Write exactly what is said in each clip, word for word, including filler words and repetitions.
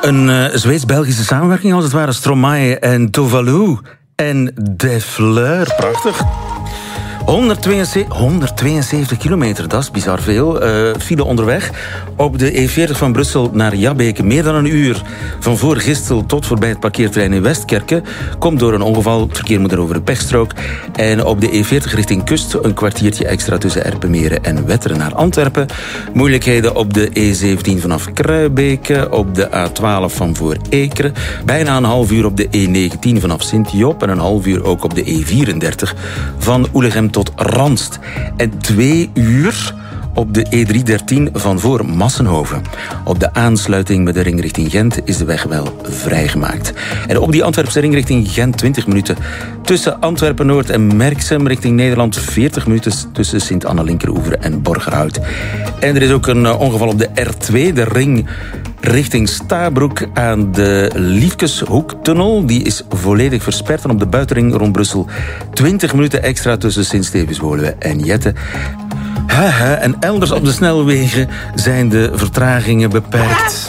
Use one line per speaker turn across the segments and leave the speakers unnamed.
Een uh, Zweeds-Belgische samenwerking als het ware. Stromae en Tuvalu en De Fleur. Prachtig. honderdtweeënzeventig kilometer, dat is bizar veel. Uh, file onderweg op de E veertig van Brussel naar Jabbeke. Meer dan een uur van voor Gistel tot voorbij het parkeerterrein in Westkerke. Komt door een ongeval. Het verkeer moet er over de pechstrook. En op de E veertig richting kust een kwartiertje extra tussen Erpenmeren en Wetteren naar Antwerpen. Moeilijkheden op de E zeventien vanaf Kruibeke. Op de A twaalf van voor Ekeren. Bijna een half uur op de E negentien vanaf Sint-Job. En een half uur ook op de E vierendertig van Oelegem tot Randst. En twee uur op de E driehonderddertien van voor Massenhoven. Op de aansluiting met de ring richting Gent is de weg wel vrijgemaakt. En op die Antwerpse ring richting Gent twintig minuten tussen Antwerpen-Noord en Merksem richting Nederland. veertig minuten tussen Sint-Anna-Linkeroever en Borgerhout. En er is ook een ongeval op de R twee, de ring richting Stabroek aan de Liefkeshoektunnel. Die is volledig versperd. En op de buitenring rond Brussel twintig minuten extra tussen Sint-Stevenswoluwe en Jette. Haha, en elders op de snelwegen zijn de vertragingen beperkt.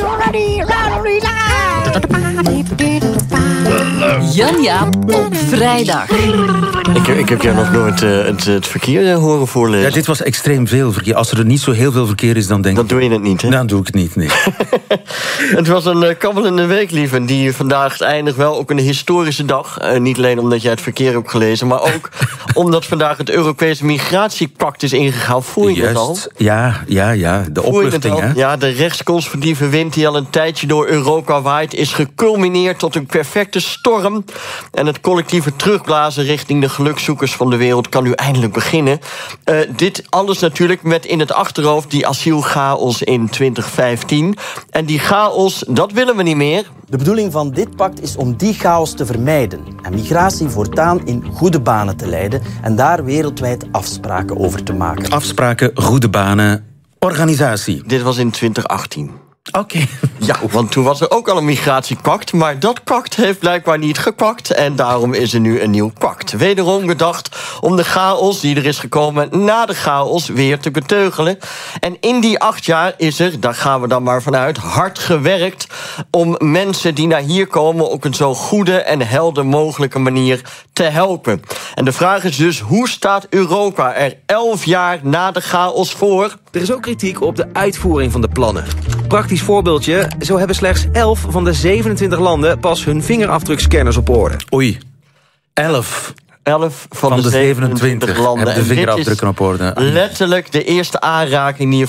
Jan-Jaap op vrijdag.
Ik, ik heb jou nog nooit uh, het, het verkeer uh, horen voorlezen.
Ja, dit was extreem veel verkeer. Als er niet zo heel veel verkeer is, dan denk ik...
Dan doe je het niet, hè?
Dan doe ik het niet, nee.
Het was een uh, kabbelende week, lieve. Die vandaag eindigt wel ook een historische dag. Uh, niet alleen omdat jij het verkeer hebt gelezen, maar ook omdat vandaag het Europese migratiepact is ingegaan. Voel je
Juist.
het al?
Ja, ja, ja. De opluchting, hè?
Ja, de rechtsconservatieve wind die al een tijdje door Europa waait, is geculmineerd tot een perfecte storm. En het collectieve terugblazen richting de gelukzoekers van de wereld kan nu eindelijk beginnen. Uh, dit alles natuurlijk met in het achterhoofd die asielchaos in twintig vijftien. En die chaos, dat willen we niet meer.
De bedoeling van dit pact is om die chaos te vermijden en migratie voortaan in goede banen te leiden en daar wereldwijd afspraken over te maken.
Afspraken, goede banen, organisatie.
Dit was in twintig achttien.
Oké. Okay.
Ja, want toen was er ook al een migratiepact, maar dat pact heeft blijkbaar niet gepakt en daarom is er nu een nieuw pact. Wederom bedacht om de chaos die er is gekomen na de chaos weer te beteugelen. En in die acht jaar is er, daar gaan we dan maar vanuit, hard gewerkt om mensen die naar hier komen op een zo goede en helder mogelijke manier te helpen. En de vraag is dus, hoe staat Europa er elf jaar na de chaos voor?
Er is ook kritiek op de uitvoering van de plannen. Praktisch voorbeeldje, zo hebben slechts elf van de zevenentwintig landen pas hun vingerafdrukscanners op orde.
Oei, elf.
elf van,
van
de,
de
zevenentwintig, zevenentwintig landen.
Hebben de vingerafdrukken op orde.
Letterlijk de eerste aanraking die je